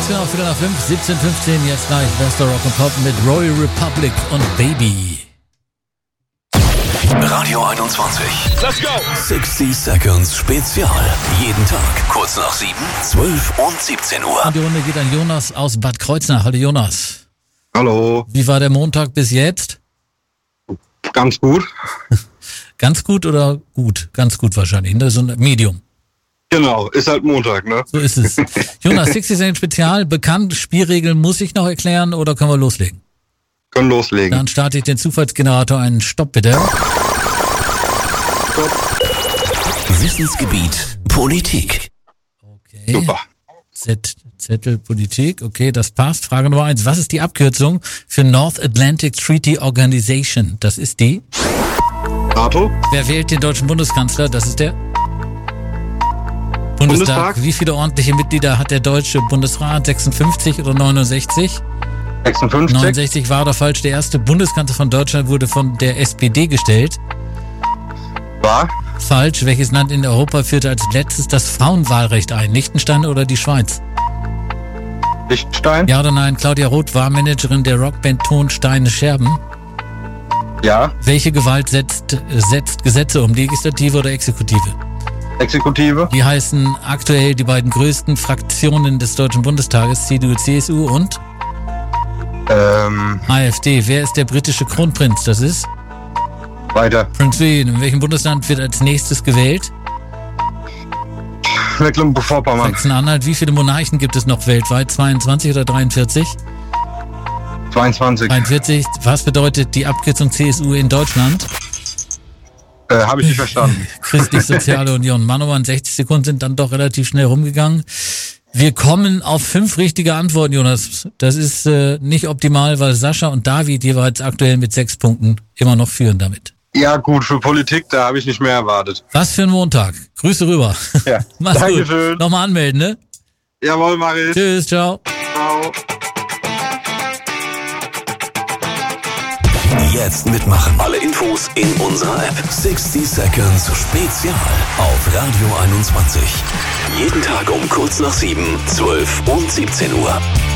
Jetzt genau 4:05, 17:15, jetzt gleich Bester Rock and Pop mit Royal Republic und Baby. Radio 21. Let's go! 60 Seconds Spezial. Jeden Tag, kurz nach 7, 12 und 17 Uhr. Und die Runde geht an Jonas aus Bad Kreuznach. Hallo Jonas. Hallo. Wie war der Montag bis jetzt? Ganz gut. Ganz gut oder gut? Ganz gut wahrscheinlich, ne? So ein Medium. Genau, ist halt Montag, ne? So ist es. Jonas, 60 Seconds Spezial, bekannt, Spielregeln muss ich noch erklären oder können wir loslegen? Können loslegen. Dann starte ich den Zufallsgenerator. Einen Stopp bitte. Stopp. Wissensgebiet Politik. Okay. Super. Zettel Politik, okay, das passt. Frage Nummer 1. Was ist die Abkürzung für North Atlantic Treaty Organization? Das ist die? NATO. Wer wählt den deutschen Bundeskanzler? Das ist der? Bundestag. Wie viele ordentliche Mitglieder hat der deutsche Bundesrat? 56 oder 69? 56. 69 war oder falsch. Der erste Bundeskanzler von Deutschland wurde von der SPD gestellt. War. Falsch. Welches Land in Europa führte als letztes das Frauenwahlrecht ein? Liechtenstein oder die Schweiz? Liechtenstein. Ja oder nein? Claudia Roth war Managerin der Rockband Ton Steine Scherben. Ja. Welche Gewalt setzt Gesetze um? Legislative oder Exekutive? Exekutive. Wie heißen aktuell die beiden größten Fraktionen des Deutschen Bundestages? CDU, CSU und? AfD. Wer ist der britische Kronprinz? Das ist? Weiter. Prince William. In welchem Bundesland wird als nächstes gewählt? Mecklenburg-Vorpommern. Sachsen-Anhalt. Wie viele Monarchen gibt es noch weltweit? 22 oder 43? 22. 43. Was bedeutet die Abkürzung CSU in Deutschland? Habe ich nicht verstanden. Christlich-Soziale Union. Mann, 60 Sekunden sind dann doch relativ schnell rumgegangen. Wir kommen auf 5 richtige Antworten, Jonas. Das ist nicht optimal, weil Sascha und David jeweils aktuell mit 6 Punkten immer noch führen damit. Ja gut, für Politik, da habe ich nicht mehr erwartet. Was für ein Montag. Grüße rüber. Ja. Mach's Dankeschön. gut. Nochmal anmelden, ne? Jawohl, mach ich. Tschüss, ciao. Ciao. Jetzt mitmachen. Alle Infos in unserer App. 60 Seconds Spezial auf Radio 21. Jeden Tag um kurz nach 7, 12 und 17 Uhr.